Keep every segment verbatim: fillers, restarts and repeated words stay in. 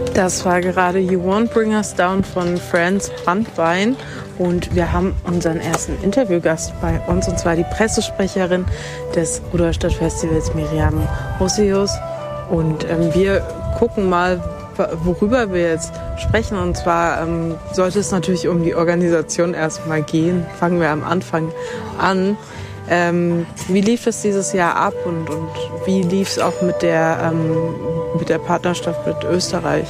Das war gerade You Won't Bring Us Down von Franz Brandwein. Und wir haben unseren ersten Interviewgast bei uns, und zwar die Pressesprecherin des Rudolstadt-Festivals, Miriam Hosius. Und ähm, wir gucken mal, worüber wir jetzt sprechen. Und zwar ähm, sollte es natürlich um die Organisation erstmal gehen. Fangen wir am Anfang an. Ähm, wie lief es dieses Jahr ab und, und wie lief es auch mit der, ähm, mit der Partnerschaft mit Österreich?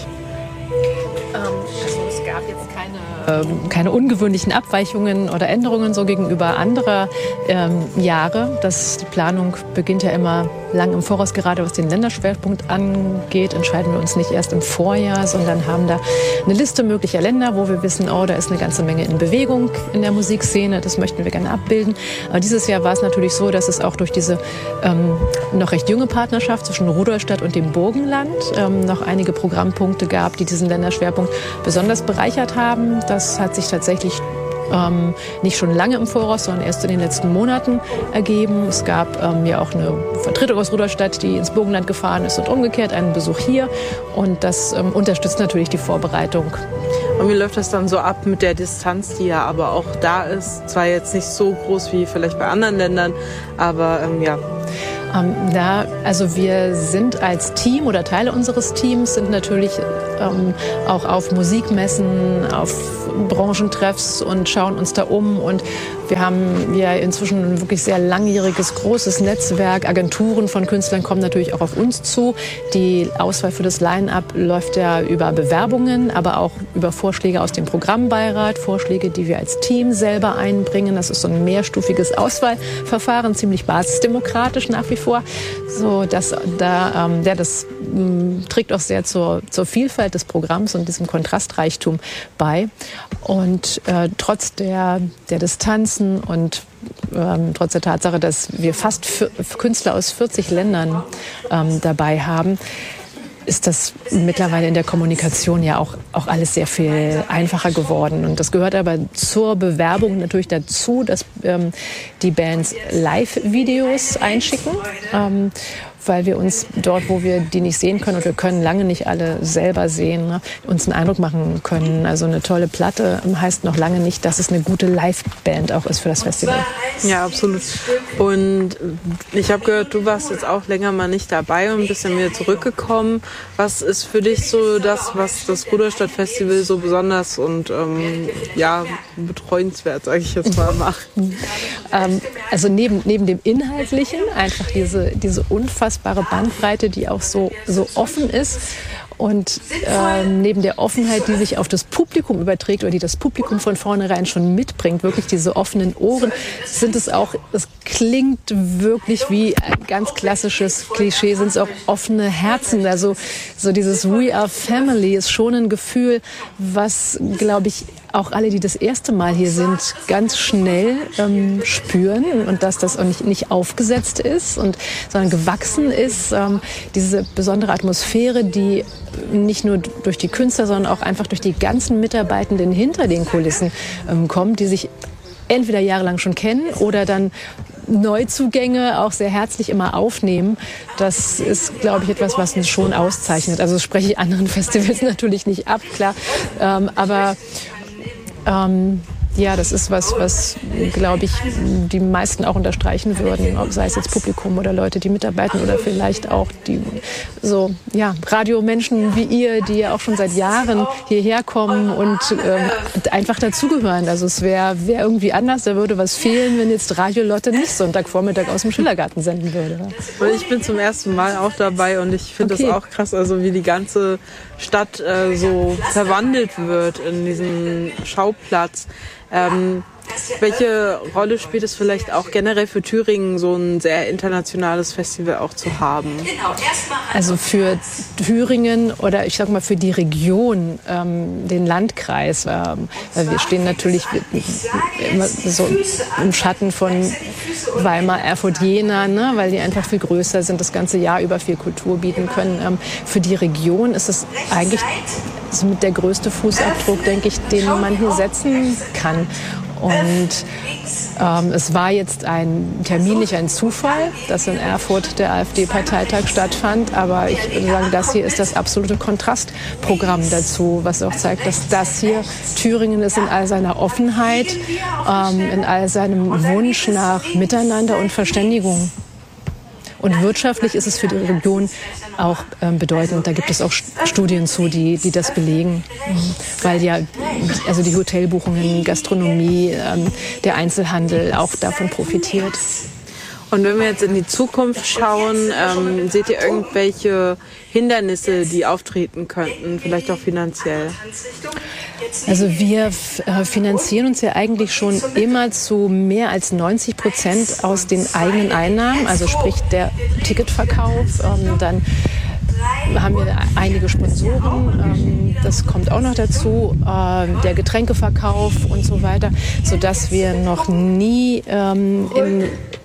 Also es gab jetzt keine, ähm, keine ungewöhnlichen Abweichungen oder Änderungen so gegenüber anderer ähm, Jahre. Das, die Planung beginnt ja immer lang im Voraus. Gerade was den Länderschwerpunkt angeht, entscheiden wir uns nicht erst im Vorjahr, sondern haben da eine Liste möglicher Länder, wo wir wissen, oh, da ist eine ganze Menge in Bewegung in der Musikszene. Das möchten wir gerne abbilden. Aber dieses Jahr war es natürlich so, dass es auch durch diese ähm, noch recht junge Partnerschaft zwischen Rudolstadt und dem Burgenland ähm, noch einige Programmpunkte gab, die diesen Länderschwerpunkt besonders bereichert haben. Das hat sich tatsächlich Ähm, nicht schon lange im Voraus, sondern erst in den letzten Monaten ergeben. Es gab ähm, ja auch eine Vertretung aus Rudolstadt, die ins Burgenland gefahren ist und umgekehrt, einen Besuch hier. Und das ähm, unterstützt natürlich die Vorbereitung. Und wie läuft das dann so ab mit der Distanz, die ja aber auch da ist? Zwar jetzt nicht so groß wie vielleicht bei anderen Ländern, aber ähm, ja. Ähm, da, also wir sind als Team oder Teile unseres Teams sind natürlich ähm, auch auf Musikmessen, auf Branchentreffs und schauen uns da um. Und wir haben ja inzwischen ein wirklich sehr langjähriges, großes Netzwerk. Agenturen von Künstlern kommen natürlich auch auf uns zu. Die Auswahl für das Line-Up läuft ja über Bewerbungen, aber auch über Vorschläge aus dem Programmbeirat, Vorschläge, die wir als Team selber einbringen. Das ist so ein mehrstufiges Auswahlverfahren, ziemlich basisdemokratisch nach wie vor. So, dass da, ähm, ja, das ähm, trägt auch sehr zur, zur Vielfalt des Programms und diesem Kontrastreichtum bei. Und äh, trotz der, der Distanzen und ähm, trotz der Tatsache, dass wir fast für, Künstler aus vierzig Ländern ähm, dabei haben, ist das mittlerweile in der Kommunikation ja auch, auch alles sehr viel einfacher geworden. Und das gehört aber zur Bewerbung natürlich dazu, dass ähm, die Bands Live-Videos einschicken. Ähm, weil wir uns dort, wo wir die nicht sehen können, und wir können lange nicht alle selber sehen, ne, uns einen Eindruck machen können. Also eine tolle Platte heißt noch lange nicht, dass es eine gute Live-Band auch ist für das Festival. Ja, absolut. Und ich habe gehört, du warst jetzt auch länger mal nicht dabei und bist dann wieder zurückgekommen. Was ist für dich so das, was das Rudolstadt-Festival so besonders und ähm, ja, betreuenswert, sage ich jetzt mal, macht? ähm, also neben, neben dem Inhaltlichen einfach diese, diese unfassbare Bandbreite, die auch so, so offen ist. Und ähm, neben der Offenheit, die sich auf das Publikum überträgt oder die das Publikum von vornherein schon mitbringt, wirklich diese offenen Ohren, sind es auch, es klingt wirklich wie ein ganz klassisches Klischee, sind es auch offene Herzen. Also so dieses We are family ist schon ein Gefühl, was, glaube ich, auch alle, die das erste Mal hier sind, ganz schnell ähm, spüren, und dass das auch nicht, nicht aufgesetzt ist, und, sondern gewachsen ist. Ähm, diese besondere Atmosphäre, die nicht nur durch die Künstler, sondern auch einfach durch die ganzen Mitarbeitenden hinter den Kulissen ähm, kommt, die sich entweder jahrelang schon kennen oder dann Neuzugänge auch sehr herzlich immer aufnehmen. Das ist, glaube ich, etwas, was uns schon auszeichnet. Also das spreche ich anderen Festivals natürlich nicht ab, klar. Ähm, aber ähm, ja, das ist was, was, glaube ich, die meisten auch unterstreichen würden, sei es jetzt Publikum oder Leute, die mitarbeiten, oder vielleicht auch die so, ja, Radiomenschen wie ihr, die ja auch schon seit Jahren hierher kommen und ähm, einfach dazugehören. Also es wäre wär irgendwie anders, da würde was fehlen, wenn jetzt Radio Lotte nicht Sonntagvormittag aus dem Schillergarten senden würde. Und ich bin zum ersten Mal auch dabei und ich finde okay. das auch krass, also wie die ganze Stadt äh, so verwandelt wird in diesen Schauplatz. Ähm, welche Rolle spielt es vielleicht auch generell für Thüringen, so ein sehr internationales Festival auch zu haben? Also für Thüringen oder ich sag mal für die Region, ähm, den Landkreis, ähm, weil wir stehen natürlich immer so im Schatten von Weimar, Erfurt, Jena, ne, weil die einfach viel größer sind, das ganze Jahr über viel Kultur bieten können. Ähm, für die Region ist es eigentlich so mit der größte Fußabdruck, denke ich, den man hier setzen kann. Und ähm, es war jetzt ein terminlich ein Zufall, dass in Erfurt der AfD-Parteitag stattfand. Aber ich würde sagen, das hier ist das absolute Kontrastprogramm dazu, was auch zeigt, dass das hier Thüringen ist in all seiner Offenheit, ähm, in all seinem Wunsch nach Miteinander und Verständigung. Und wirtschaftlich ist es für die Region auch ähm, bedeutend. Da gibt es auch Studien zu, die, die das belegen. Mhm. Weil ja also die Hotelbuchungen, Gastronomie, ähm, der Einzelhandel auch davon profitiert. Und wenn wir jetzt in die Zukunft schauen, ähm, seht ihr irgendwelche Hindernisse, die auftreten könnten, vielleicht auch finanziell? Also wir äh, finanzieren uns ja eigentlich schon immer zu mehr als neunzig Prozent aus den eigenen Einnahmen, also sprich der Ticketverkauf, ähm, dann haben wir einige Sponsoren, ähm, das kommt auch noch dazu, äh, der Getränkeverkauf und so weiter, sodass wir noch nie ähm, in,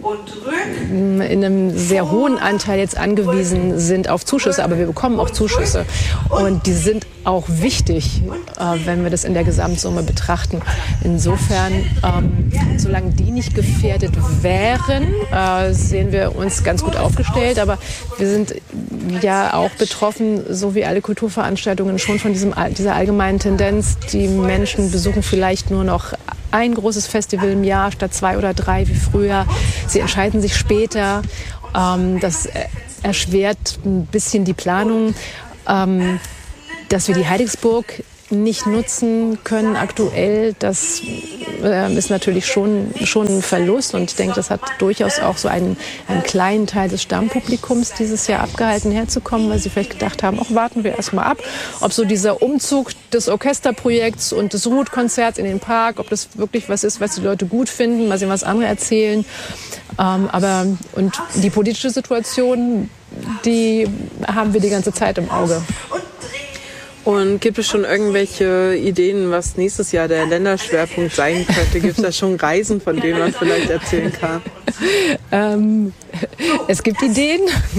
in einem sehr hohen Anteil jetzt angewiesen sind auf Zuschüsse, aber wir bekommen auch Zuschüsse und die sind auch wichtig, äh, wenn wir das in der Gesamtsumme betrachten. Insofern, ähm, solange die nicht gefährdet wären, äh, sehen wir uns ganz gut aufgestellt, aber wir sind ja auch betroffen, so wie alle Kulturveranstaltungen, schon von diesem, dieser allgemeinen Tendenz. Die Menschen besuchen vielleicht nur noch ein großes Festival im Jahr statt zwei oder drei wie früher. Sie entscheiden sich später. Ähm, das erschwert ein bisschen die Planung. Ähm, dass wir die Heidigsburg nicht nutzen können aktuell, das äh, ist natürlich schon, schon ein Verlust. Und ich denke, das hat durchaus auch so einen, einen kleinen Teil des Stammpublikums dieses Jahr abgehalten, herzukommen, weil sie vielleicht gedacht haben, ach, warten wir erst mal ab, ob so dieser Umzug des Orchesterprojekts und des Ruth-Konzerts in den Park, ob das wirklich was ist, was die Leute gut finden, was sie was andere erzählen. Ähm, aber und die politische Situation, die haben wir die ganze Zeit im Auge. Und gibt es schon irgendwelche Ideen, was nächstes Jahr der Länderschwerpunkt sein könnte? Gibt es da schon Reisen, von denen man vielleicht erzählen kann? ähm, es gibt Ideen.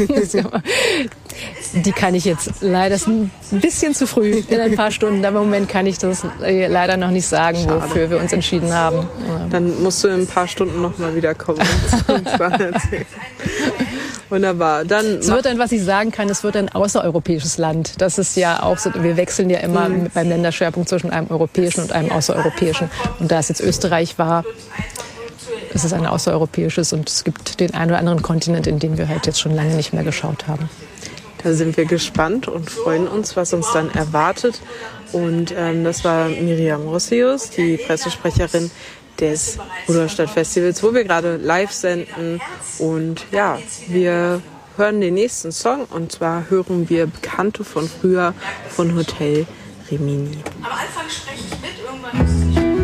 Die kann ich jetzt leider, das ist ein bisschen zu früh, in ein paar Stunden. Aber im Moment kann ich das leider noch nicht sagen, Schade. Wofür wir uns entschieden haben. Dann musst du in ein paar Stunden noch mal wiederkommen und uns dann erzählen. Wunderbar. Dann es wird ein, was ich sagen kann, es wird ein außereuropäisches Land. Das ist ja auch so, wir wechseln ja immer mhm. beim Länderschwerpunkt zwischen einem europäischen und einem außereuropäischen. Und da es jetzt Österreich war, ist es ein außereuropäisches und es gibt den einen oder anderen Kontinent, in den wir halt jetzt schon lange nicht mehr geschaut haben. Da sind wir gespannt und freuen uns, was uns dann erwartet. Und ähm, das war Miriam Rossius, die Pressesprecherin des Rudolstadt Festivals, wo wir gerade live senden. Und ja, wir hören den nächsten Song und zwar hören wir Bekannte von früher von Hotel Rimini. Am Anfang spreche ich mit, irgendwann